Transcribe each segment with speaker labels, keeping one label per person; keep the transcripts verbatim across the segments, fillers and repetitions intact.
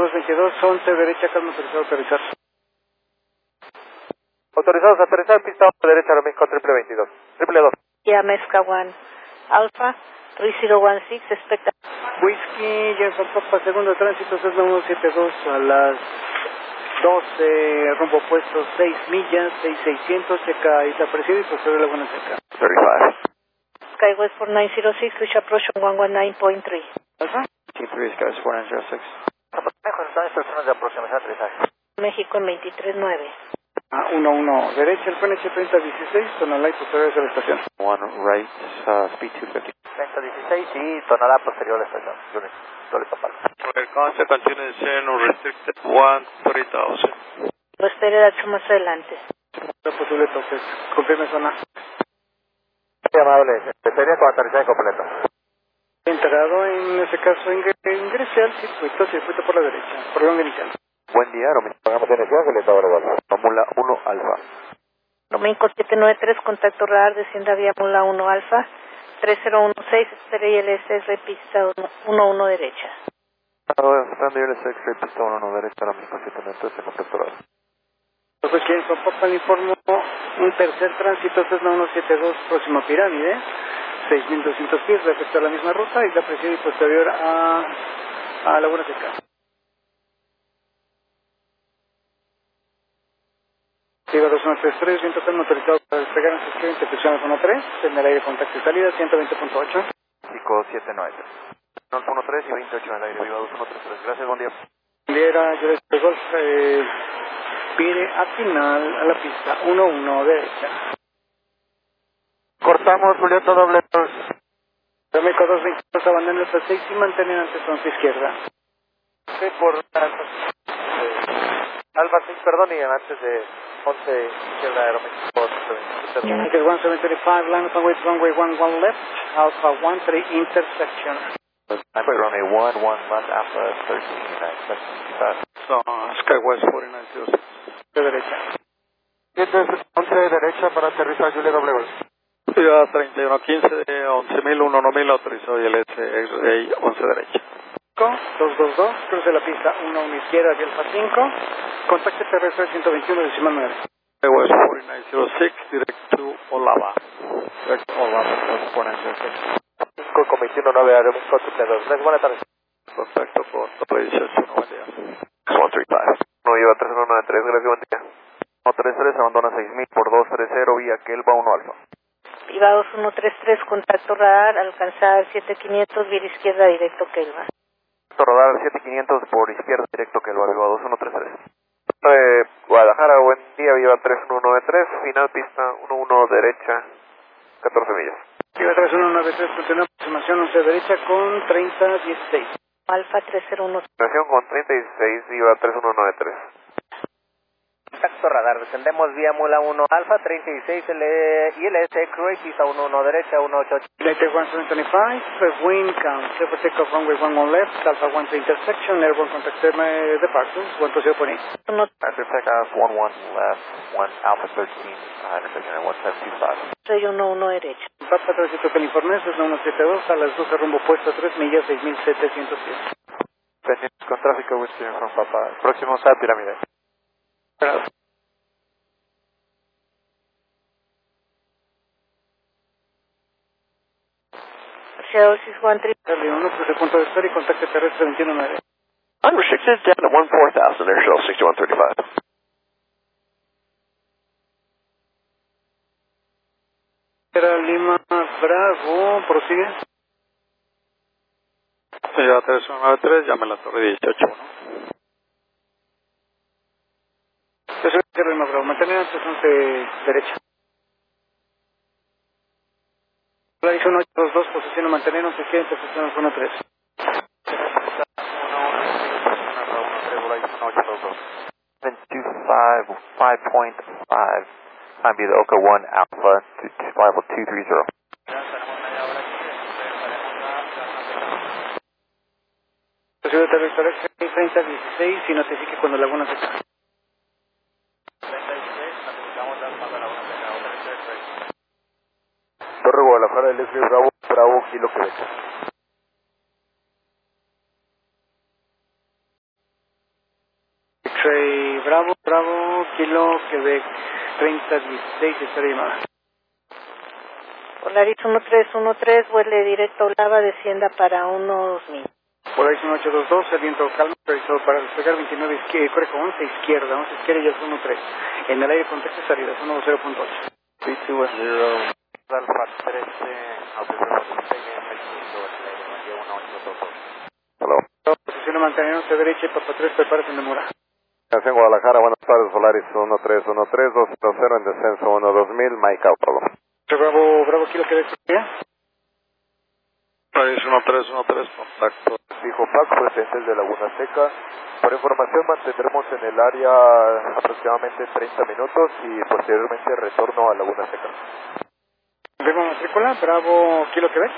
Speaker 1: dos veintidós, once derecha, calma, autorizado a aterrizar.
Speaker 2: Autorizados a aterrizar, pista once derecha, Aeroméxico triple veintidós. Triple dos.
Speaker 3: Yeah, Mezca one Alpha, three zero one six, expecta.
Speaker 1: Whisky, Jensen Papa, segundo tránsito, Cessna uno siete dos a las doce, rumbo opuesto, seis millas, seis mil seiscientos, checa Isla Presida y posterior Laguna Seca.
Speaker 2: treinta y cinco.
Speaker 3: Skywest four nine zero six, reach approach on one one nine point three.
Speaker 1: Alfa.
Speaker 2: T tres, Skywest four nine zero six. Mejor están instrucciones de aproximación de aterrizaje.
Speaker 3: México en veintitrés nueve.
Speaker 1: Ah, uno uno, derecha, el P N H treinta dieciséis, tonalá y posterior a la estación.
Speaker 2: One right, uh, speed two fifty. treinta dieciséis y tonalá posterior a la estación. Unit, doble papal.
Speaker 4: Conce continue descent restricted one three thousand.
Speaker 3: Espere dato más adelante.
Speaker 1: No posible toque, confirme zona.
Speaker 2: Muy amable, sería con aterrizaje completo.
Speaker 1: Integrado en ese caso, ingre, ingrese al circuito, circuito por la derecha, prolonga inicial.
Speaker 2: Buen día, Aeroméxico. Pagamos energía, Julieta Bravo. Mula uno Alfa.
Speaker 3: Domingo siete nueve tres, contacto radar, descienda vía Mula uno Alfa, tres cero uno seis, espere I L S, pista uno uno derecha.
Speaker 2: Stand I L S, pista uno uno derecha, Aeroméxico siete nueve tres, en contacto radar.
Speaker 1: Pues quien son Papa le informo un tercer tránsito, Cessna uno siete dos, próximo a Pirámide, seis mil doscientos pies, respecto a la misma ruta, Isla Presida y posterior a, a Laguna Seca. Siga dos uno tres tres, viento calmo autorizado para despegar en sección intercepción al uno tres, en el aire contacto y salida, ciento veinte punto ocho.
Speaker 2: Pico siete nueve. uno tres y veintiocho en el aire, viva dos uno tres tres. Gracias, buen día.
Speaker 1: Bandiera, yo les Golf, eh, pide a final a la pista, uno uno derecha.
Speaker 2: Cortamos, Julieta doble dos.
Speaker 1: México dos veintidós, abandona el seis y mantener antes once izquierda.
Speaker 2: Sí, por eh, Alfa seis, perdón, y antes de once izquierda, Aeroméxico
Speaker 1: Yankee one seven five, line up and wait, runway one one left, Alpha one three intersection.
Speaker 2: Runway one one left, Alpha thirteen, expect
Speaker 4: So, Skywest four nine zero six.
Speaker 1: De derecha.
Speaker 2: siete once derecha para aterrizar, Julia doble dos.
Speaker 4: Ya treinta y uno quince, once mil, uno mil autorizado y el S once derecha.
Speaker 1: dos dos dos, cruce la pista uno uno izquierda de Alfa cinco, contacto terrestre ciento veintiuno decimal nueve.
Speaker 4: Skywest four nine zero six, direct to Olava.
Speaker 2: Direct to Olava, four nine zero six. cinco con veintiuno nueve, Aeroméxico triple dos. Gracias, buenas tardes.
Speaker 4: Contacto con doble dieciocho, buen día.
Speaker 2: one three five. No iba tres uno nueve tres, gracias, buen día. uno tres tres, abandona seis mil por dos tres cero, vía Kelva uno Alfa.
Speaker 3: Viva dos uno tres tres, contacto radar, alcanzar siete quinientos, vía izquierda directo Kelva.
Speaker 2: Rodar siete quinientos por izquierda directo Kelva, Viva dos uno tres tres. Eh, Guadalajara, buen día, Viva tres uno nueve tres, final pista uno uno derecha, catorce millas.
Speaker 1: Viva tres uno nueve tres, continúa aproximación once derecha con treinta dieciséis.
Speaker 3: Alfa tres cero uno.
Speaker 2: Estación con treinta dieciséis, Viva tres uno nueve tres. Contacto radar, descendemos vía Mula uno Alfa, treinta y seis I L S, Cruise, pista uno uno derecha, uno ocho ocho.
Speaker 1: United one seven five, wind count, clear for takeoff, runway one one left, Alpha one three intersection, airborne contact uh, departure, one two zero point eight.
Speaker 2: After takeoff, one one left, one Alpha thirteen, uh, intersection at one seven two five.
Speaker 3: Soy uno uno derecha.
Speaker 1: Papa tránsito California, Cessna uno siete dos, a las doce rumbo opuesto, tres millas, seis mil setecientos pies.
Speaker 2: Pendientes con tráfico, Winston from Papa. Próximo a Pirámide.
Speaker 1: Gracias.
Speaker 3: Shell six one three.
Speaker 1: uno, cruce punto de espera y contacto terrestre veintiuno nueve.
Speaker 2: Unrestricted down at one four thousand, Air Shell sixty-one thirty-five.
Speaker 1: Era Lima Bravo, prosigue.
Speaker 4: Ya tres uno nueve tres, llame a la torre dieciocho, ¿no?
Speaker 1: Eso es Lima Bravo, mantener antes once derecha. Polaris uno ocho dos dos, posición a mantener once izquierda, intercepción uno tres.
Speaker 2: seven two five, five point five. Time be the Oka one Alpha, survival two three zero.
Speaker 1: Posible territorial treinta dieciséis y notifique cuando Laguna Seca.
Speaker 2: Torre Guadalajara, del Leslie Bravo, Bravo, Kilo Quebec.
Speaker 1: X-Ray Bravo, Bravo, Kilo, Quebec, treinta dieciséis, espera llamada.
Speaker 3: Polaris uno tres uno tres, vuele directo a Olava, descienda para uno dos mil.
Speaker 1: Polaris uno ocho dos dos, el viento calma, previsado para despegar veintinueve izquierda, corre con once izquierda, once izquierda y es uno tres. En el aire con tres salidas, uno dos cero punto ocho.
Speaker 4: B two one zero.
Speaker 2: Alfa trece,
Speaker 1: Hello. Posición de mantenernos a derecha y Papa tres, prepárate en demora.
Speaker 5: En Guadalajara, buenas tardes, Polaris uno tres uno tres, dos cero cero en descenso uno dos mil, Mike Apollo.
Speaker 1: Bravo, Bravo, Kilo, Quebec, ¿ya?
Speaker 4: Polaris uno tres uno tres, contacto.
Speaker 2: Fijo Paco, presentes de Laguna Seca. Por información mantendremos en el área aproximadamente treinta minutos y posteriormente retorno a Laguna Seca.
Speaker 1: Confirmo matrícula, Bravo, Kilo, Quebec.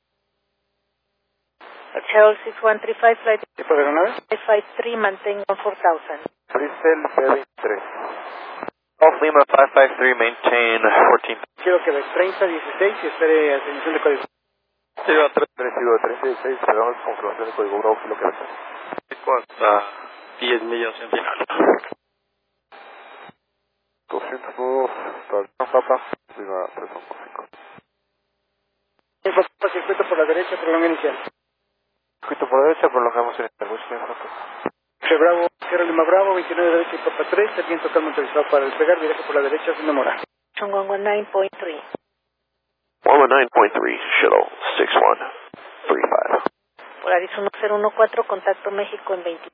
Speaker 3: Hotel six one three five, flight
Speaker 1: ¿Tipo de aeronave?
Speaker 3: five five three, mantengan cuatro mil.
Speaker 2: Bristol B veintitrés.
Speaker 4: Off Lima five five three, maintain fourteen.
Speaker 1: Kilo, Quebec, treinta dieciséis y espere asignación de código.
Speaker 4: Iba tres.
Speaker 2: Recibo treinta y seis, esperamos confirmación de código Bravo, Kilo Quebec.
Speaker 4: Hasta diez millas en final.
Speaker 5: doscientos dos, estación Papa, Lima tres uno cinco.
Speaker 1: Info, circuito por la derecha, prolonga inicial.
Speaker 2: Circuito por la derecha, prolongamos en el bus.
Speaker 1: G Bravo, Sierra Lima Bravo, veintinueve derecha y Papa tres, el viento calma autorizado para despegar, directo por la derecha, sin demora.
Speaker 3: one nineteen point three.
Speaker 6: one nineteen point three, shuttle six one three five.
Speaker 3: Polaris uno cero uno cuatro, contacto México en veinte.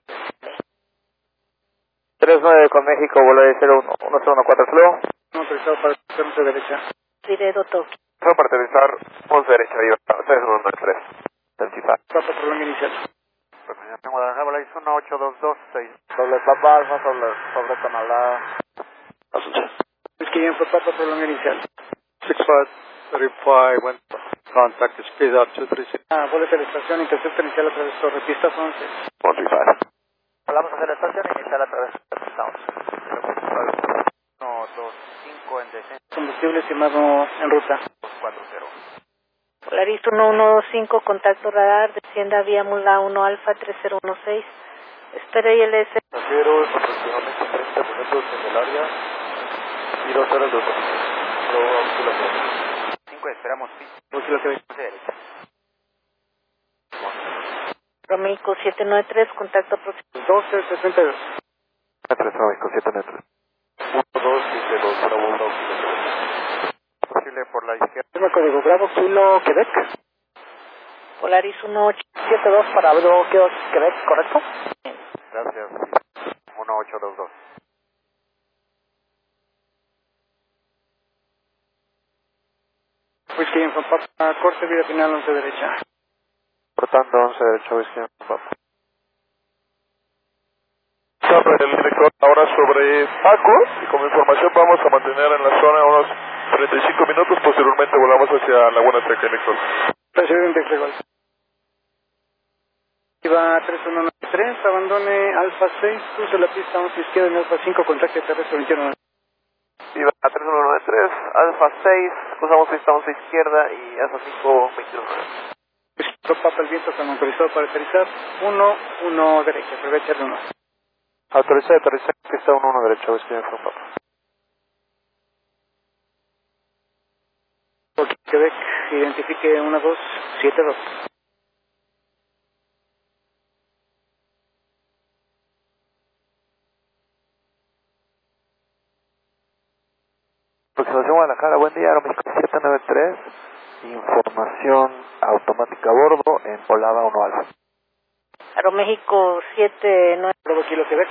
Speaker 2: tres nueve con México, vuelo de cero uno cero uno cuatro, flow.
Speaker 1: No autorizado para despegar de derecha.
Speaker 3: Diredo Tokio.
Speaker 2: Solo para aterrizar, vamos derecha, arriba, tres uno nueve tres. Delta.
Speaker 1: Papa, prolonga inicial.
Speaker 2: En Guadalajara, Volaris uno ocho dos dos seis. Doble Papa Alfa, sobre, sobre Tonalá.
Speaker 1: Es que bien fue Papa, prolonga inicial.
Speaker 4: six five three five, went contact speed out two three six.
Speaker 1: Ah, vuelve a la estación, intercepta inicial a través de torre, pista once.
Speaker 6: one three five.
Speaker 2: Hablamos hacia la estación inicial a través de la pista once. uno dos cinco en descenso.
Speaker 1: Combustible estimado en ruta.
Speaker 2: dos cuatro cero.
Speaker 3: Polaris uno uno dos cinco, contacto radar, descienda vía Mula uno Alfa tres cero uno seis. Espera I L S.
Speaker 2: Pasajeros, aproximadamente treinta minutos en el área y dos horas de operación. cinco, esperamos pista.
Speaker 1: Por Kilo, Quebec.
Speaker 2: Derecha.
Speaker 3: México siete nueve tres, contacto próximo.
Speaker 1: doce setenta y dos.
Speaker 5: tres México siete nueve tres.
Speaker 2: uno dos siete dos, Bravo, Bravo, posible por la izquierda.
Speaker 1: Firma código Bravo, Kilo, Quebec.
Speaker 3: Polaris uno ocho
Speaker 1: siete dos para Bravo, Kilo, Quebec, ¿correcto?
Speaker 2: Gracias. uno ocho dos dos.
Speaker 1: Whisky Info Papa, corte, vida final once derecha.
Speaker 5: Portando once derecha, Whisky Papa.
Speaker 6: Sobre el director ahora sobre Paco, y como información vamos a mantener en la zona unos treinta y cinco minutos, posteriormente volamos hacia Laguna Seca, director.
Speaker 1: Presidente Gregor. Iba tres uno nueve tres, abandone Alfa seis, cruce la pista once izquierda en Alfa cinco, contacte terrestre veintiuno.
Speaker 2: Iba a tres uno nueve tres, Alfa seis, cruzamos pista once izquierda y Alfa cinco veintiuno.
Speaker 1: Papa, el viento está autorizado para aterrizar, uno uno derecha, aprovecha el uno.
Speaker 5: Autorizado, aterrizar, pista uno uno derecha, Whisky Papa.
Speaker 1: Quebec, identifique uno dos siete dos.
Speaker 5: Aproximación Guadalajara, buen día, Aeroméxico siete nueve tres, información automática a bordo en Olava uno Alfa.
Speaker 3: Aeroméxico siete nueve.
Speaker 1: Bravo, Kilo, Quebec.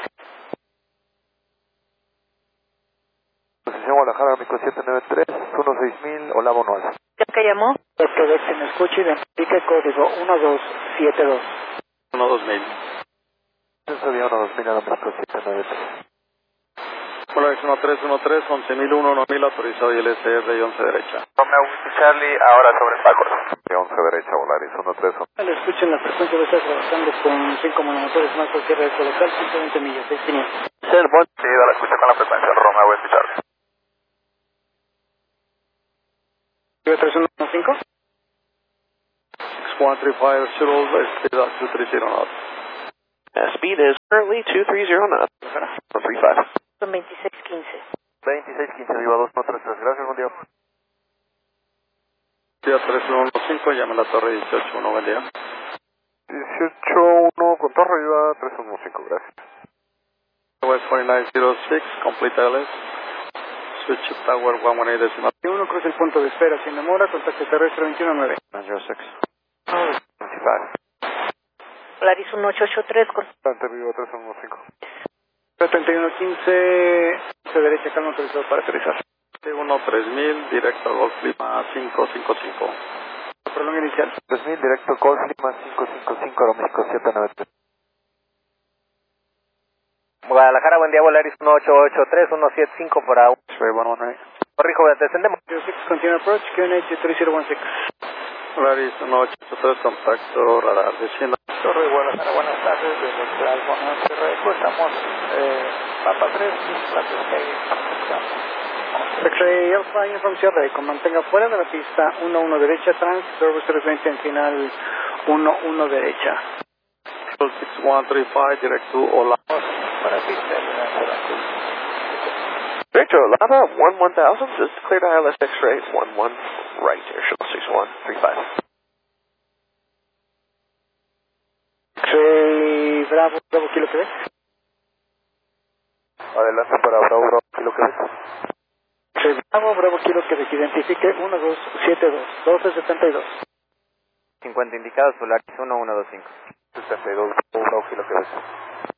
Speaker 5: Posición Guadalajara, Aeroméxico siete nueve tres, uno seis mil, Olava uno Alfa.
Speaker 3: ¿Ya que llamó?
Speaker 1: Quebec, se me escucha, identifique código uno dos siete dos.
Speaker 4: uno dos mil.
Speaker 5: Descenso vía uno dos mil, Aeroméxico siete nueve tres.
Speaker 4: Polaris uno tres uno tres, once mil uno, uno mil, autorizado y L S R y once derecha.
Speaker 2: Romeo Whisky Charlie, ahora sobre Paco.
Speaker 5: once derecha, Volaris uno tres uno.
Speaker 1: Le escuchen la frecuencia, voy a estar trabajando con cinco monomotores más cualquier red local, ciento veinte millas, seis quinientos.
Speaker 2: Cellphone, sí, da la escucha con la frecuencia, Romeo Whisky Charlie.
Speaker 1: tres uno cinco.
Speaker 4: six one three five, shuttle, speed out two three zero knots.
Speaker 6: Uh, speed is currently two three zero knots.
Speaker 2: treinta y cinco.
Speaker 3: Son veintiséis quince.
Speaker 5: veintiséis quince, arriba dos uno tres tres. Gracias, buen día.
Speaker 4: Día tres uno cinco, llame a la torre dieciocho uno, buen día.
Speaker 5: dieciocho uno con torre, arriba tres uno cinco, gracias.
Speaker 4: West cuatro nueve cero seis, complete L S. Switch to Tower uno uno ocho decimal.
Speaker 1: uno cruza el punto de espera sin demora, contacto terrestre veintiuno nueve.
Speaker 5: nine zero six. veinticinco.
Speaker 3: Polaris uno ocho ocho tres, con
Speaker 5: Planta vivo tres uno cinco.
Speaker 1: treinta y uno quince, de derecha, calma autorizado para aterrizar.
Speaker 4: uno tres mil, directo a Golf Lima cinco cinco cinco.
Speaker 1: Prolonga inicial.
Speaker 5: tres mil, directo Golf Lima cinco cinco cinco, Aeroméxico siete nueve tres.
Speaker 2: Guadalajara, buen día, Volaris uno ocho ocho tres, uno siete cinco por A uno. Corrijo, descendemos.
Speaker 1: zero six, continue approach, Q N H tres cero uno six.
Speaker 4: Polaris uno ocho ocho tres, contacto radar, descienda.
Speaker 7: Torre Guadalajara, buenas tardes, desde el Plasma Cerreco, estamos eh, Papa tres, Plaza
Speaker 1: X-Ray Alpha, información Reco, mantenga fuera de la pista uno uno derecha, trans, Turbo cero veinte en final uno uno derecha.
Speaker 4: six one three five, direct to Ola.
Speaker 7: para pista,
Speaker 2: Director Olava, one one thousand, just cleared I L S X-ray, one one right, Airship six one three five.
Speaker 1: X-Ray Bravo, Bravo Kilo Quebec.
Speaker 5: Adelante para Bravo, Bravo, Kilo Quebec.
Speaker 1: X-Ray Bravo, Bravo Kilo Quebec, identifique uno dos siete dos, doce setenta y dos.
Speaker 2: cincuenta indicados, Polaris uno uno dos cinco.
Speaker 5: setenta y dos, Bravo, Bravo, Kilo Quebec.